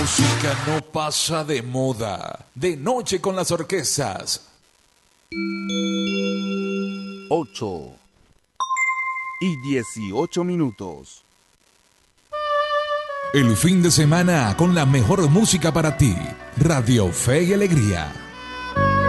música no pasa de moda. De noche con las orquestas. 8:18. El fin de semana con la mejor música para ti. Radio Fe y Alegría.